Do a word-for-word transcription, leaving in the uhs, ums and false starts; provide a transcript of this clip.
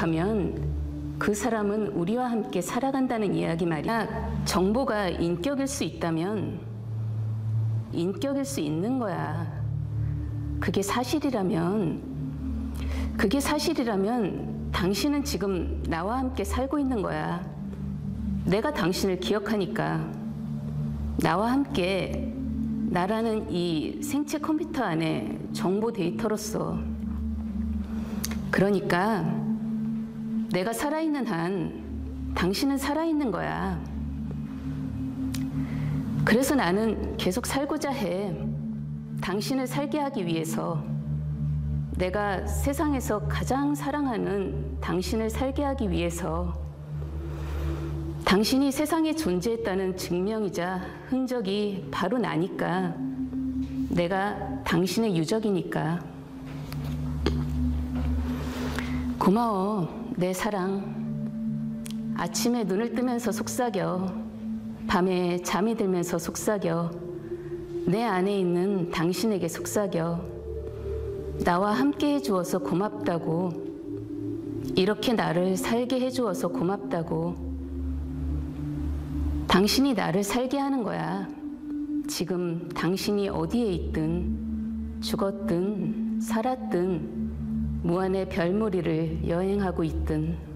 기억하면 그 사람은 우리와 함께 살아간다는 이야기 말이야. 정보가 인격일 수 있다면 인격일 수 있는 거야. 그게 사실이라면 그게 사실이라면 당신은 지금 나와 함께 살고 있는 거야. 내가 당신을 기억하니까 나와 함께 나라는 이 생체 컴퓨터 안에 정보 데이터로서, 그러니까 내가 살아있는 한 당신은 살아있는 거야. 그래서 나는 계속 살고자 해. 당신을 살게 하기 위해서, 내가 세상에서 가장 사랑하는 당신을 살게 하기 위해서, 당신이 세상에 존재했다는 증명이자 흔적이 바로 나니까, 내가 당신의 유적이니까. 고마워, 내 사랑. 아침에 눈을 뜨면서 속삭여, 밤에 잠이 들면서 속삭여, 내 안에 있는 당신에게 속삭여. 나와 함께 해주어서 고맙다고, 이렇게 나를 살게 해주어서 고맙다고. 당신이 나를 살게 하는 거야. 지금 당신이 어디에 있든, 죽었든 살았든, 무한의 별무리를 여행하고 있든.